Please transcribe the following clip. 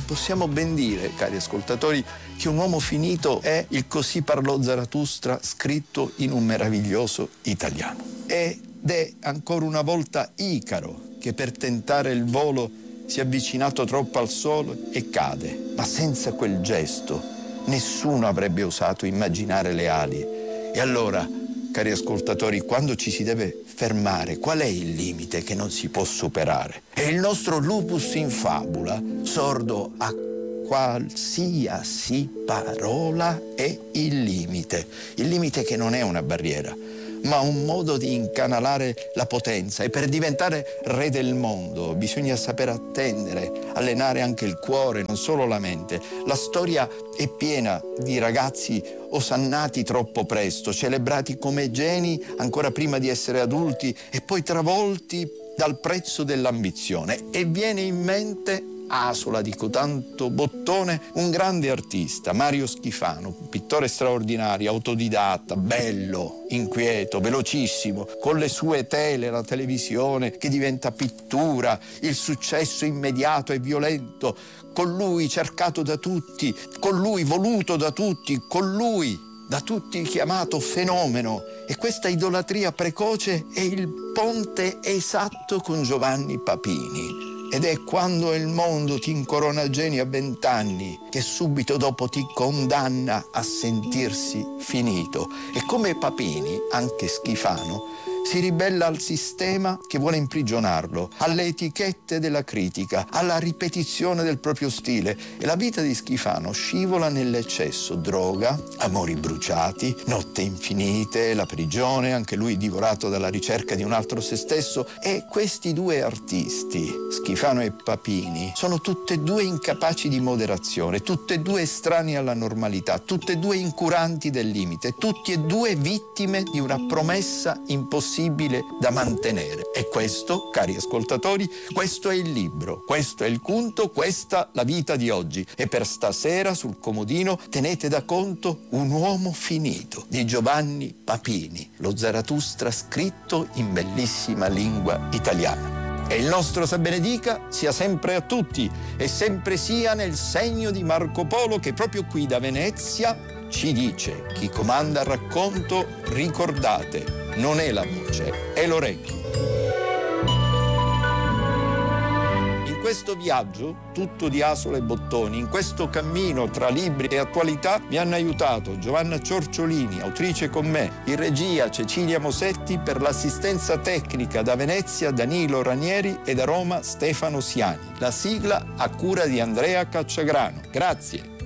possiamo ben dire, cari ascoltatori, che un uomo finito è il Così parlò Zarathustra scritto in un meraviglioso italiano. Ed è ancora una volta Icaro che per tentare il volo si è avvicinato troppo al sole e cade, ma senza quel gesto nessuno avrebbe osato immaginare le ali. E allora, cari ascoltatori, quando ci si deve fermare, qual è il limite che non si può superare? E il nostro lupus in fabula, sordo a qualsiasi parola, è il limite che non è una barriera, ma un modo di incanalare la potenza. E per diventare re del mondo bisogna saper attendere, allenare anche il cuore, non solo la mente. La storia è piena di ragazzi osannati troppo presto, celebrati come geni ancora prima di essere adulti e poi travolti dal prezzo dell'ambizione. E viene in mente, Asola, dico tanto bottone, un grande artista, Mario Schifano, un pittore straordinario, autodidatta, bello, inquieto, velocissimo, con le sue tele, la televisione che diventa pittura, il successo immediato e violento, con lui cercato da tutti, con lui voluto da tutti, con lui da tutti chiamato fenomeno. E questa idolatria precoce è il ponte esatto con Giovanni Papini. Ed è quando il mondo ti incorona geni a 20 anni che subito dopo ti condanna a sentirsi finito. E come Papini, anche Schifano, si ribella al sistema che vuole imprigionarlo, alle etichette della critica, alla ripetizione del proprio stile. E la vita di Schifano scivola nell'eccesso: droga, amori bruciati, notte infinite, la prigione, anche lui divorato dalla ricerca di un altro se stesso. E questi due artisti, Schifano e Papini, sono tutte e due incapaci di moderazione, tutte e due estranei alla normalità, tutte e due incuranti del limite, tutti e due vittime di una promessa impossibile da mantenere. E questo, cari ascoltatori, questo è il libro, questo è il conto, questa la vita di oggi. E per stasera sul comodino tenete da conto Un uomo finito di Giovanni Papini, lo Zarathustra scritto in bellissima lingua italiana. E il nostro sa benedica sia sempre a tutti e sempre sia nel segno di Marco Polo, che proprio qui da Venezia ci dice: chi comanda il racconto, ricordate, non è la voce, è l'orecchio. In questo viaggio, tutto di Asola e bottoni, in questo cammino tra libri e attualità, mi hanno aiutato Giovanna Ciorciolini, autrice con me, in regia Cecilia Mosetti, per l'assistenza tecnica da Venezia Danilo Ranieri e da Roma Stefano Siani. La sigla a cura di Andrea Cacciagrano. Grazie.